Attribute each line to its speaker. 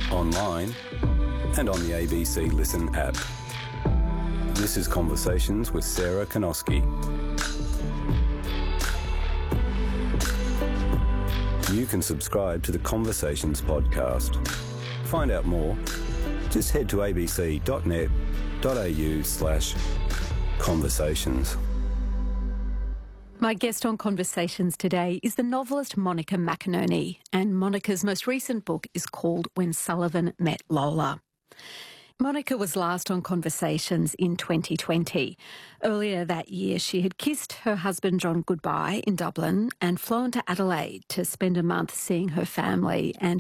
Speaker 1: online, and on the ABC Listen app. This is Conversations with Sarah Konoski. You can subscribe to the Conversations podcast. Find out more. Just head to abc.net.au/conversations.
Speaker 2: My guest on Conversations today is the novelist Monica McInerney, and Monica's most recent book is called When Sullivan Met Lola. Monica was last on Conversations in 2020. Earlier that year, she had kissed her husband John goodbye in Dublin and flown to Adelaide to spend a month seeing her family and